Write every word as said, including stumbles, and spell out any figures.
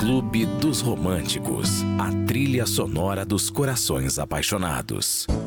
Clube dos Românticos, a trilha sonora dos corações apaixonados.